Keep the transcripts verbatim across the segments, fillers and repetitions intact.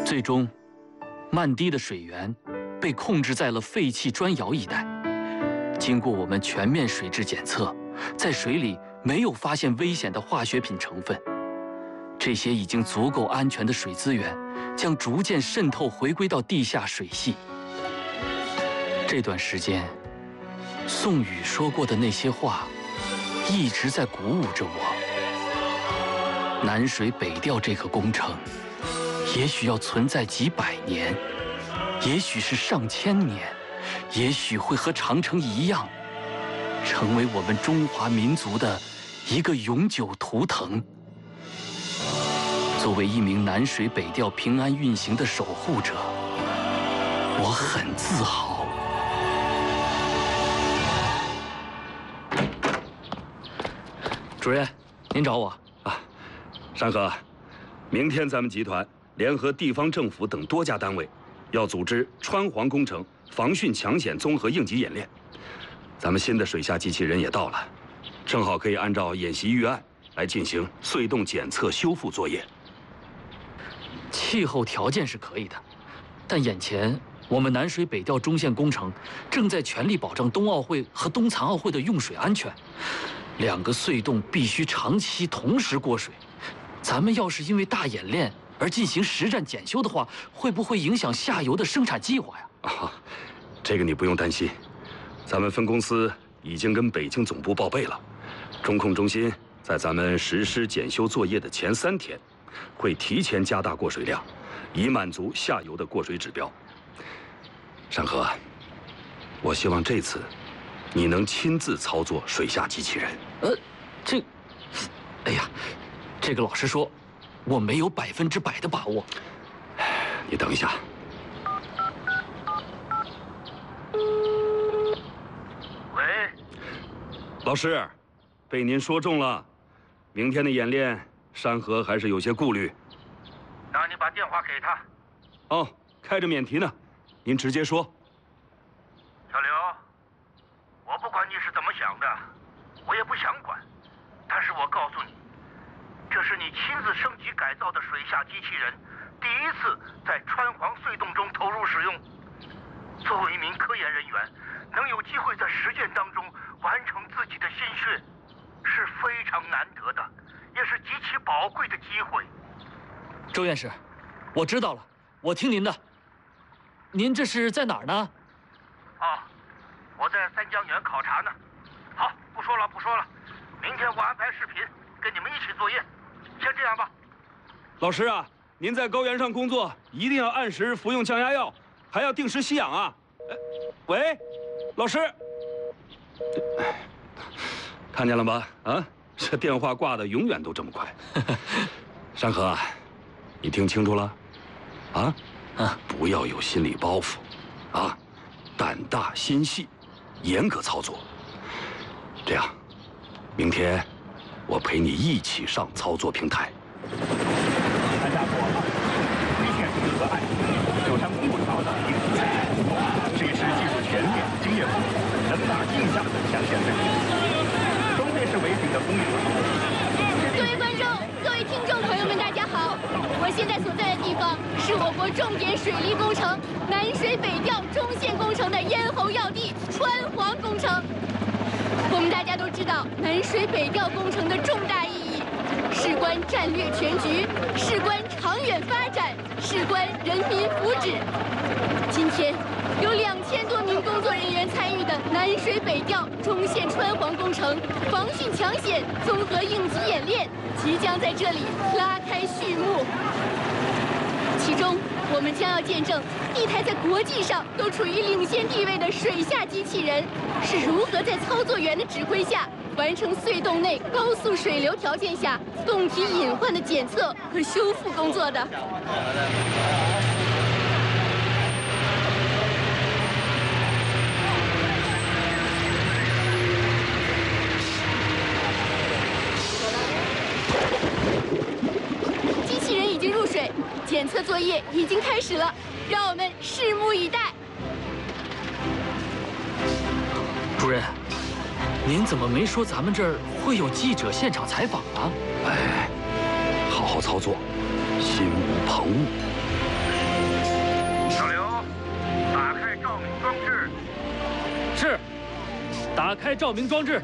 最终，漫堤的水源被控制在了废弃砖窑一带。经过我们全面水质检测，在水里没有发现危险的化学品成分。这些已经足够安全的水资源将逐渐渗透回归到地下水系。这段时间，宋宇说过的那些话，一直在鼓舞着我。南水北调这个工程，也许要存在几百年，也许是上千年，也许会和长城一样，成为我们中华民族的一个永久图腾。作为一名南水北调平安运行的守护者，我很自豪。主任，您找我啊？山河，明天咱们集团联合地方政府等多家单位，要组织川黄工程防汛抢险综合应急演练。咱们新的水下机器人也到了，正好可以按照演习预案来进行隧洞检测修复作业。 气候条件是可以的，但眼前我们南水北调中线工程正在全力保障冬奥会和冬残奥会的用水安全。两个隧洞必须长期同时过水，咱们要是因为大演练而进行实战检修的话，会不会影响下游的生产计划呀？ 啊，这个你不用担心，咱们分公司已经跟北京总部报备了，中控中心在咱们实施检修作业的前三天，会提前加大过水量，以满足下游的过水指标。山河，我希望这次你能亲自操作水下机器人。 呃，这，哎呀，这个老实说，我没有百分之百的把握。 你等一下。 喂， 老师，被您说中了。明天的演练，山河还是有些顾虑。 让你把电话给他。 哦，开着免提呢，您直接说。 小刘，我不管你是怎么想的，我也不想管，但是我告诉你，这是你亲自升级改造的水下机器人，第一次在川黄隧洞中投入使用。作为一名科研人员，能有机会在实践当中完成自己的心血，是非常难得的，也是极其宝贵的机会。 周院士，我知道了，我听您的。您这是在哪儿呢？ 哦，我在三江源考察呢。好，不说了不说了，明天我安排视频跟你们一起作业。先这样吧。 老师啊，您在高原上工作，一定要按时服用降压药，还要定时吸氧啊。呃，喂，老师，看见了吧？啊，这电话挂的永远都这么快。山河，你听清楚了？啊啊，不要有心理包袱，啊，胆大心细，严格操作。这样，明天我陪你一起上操作平台。 参加过危险和爱九山公路桥的应急采样工作，是一支技术全面、经验丰富、能打硬仗的强线队伍。装备是唯品的工艺好。 各位观众、各位听众朋友们，大家好！我现在所在的地方是我国重点水利工程南水北调中线工程的咽喉要地川黄工程。我们大家都知道，南水北调工程的重大意义，事关战略全局，事关长远发展，事关人民福祉。今天，有两千多名工作人员参与的南水北调中线川黄工程防汛抢险综合应急演练，即将在这里拉开序幕。其中，我们将要见证一台在国际上都处于领先地位的水下机器人是如何在操作员的指挥下，完成隧洞内高速水流条件下洞体隐患的检测和修复工作的。机器人已经入水，检测作业已经开始了，让我们拭目以待。 主任，您怎么没说咱们这儿会有记者现场采访啊？ 哎，好好操作，心无旁骛。 是，打开照明装置。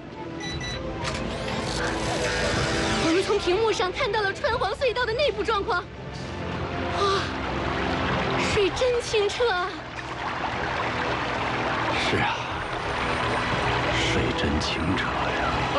我们从屏幕上看到了川黄隧道的内部状况。哇，水真清澈啊！ 是啊，水真清澈呀。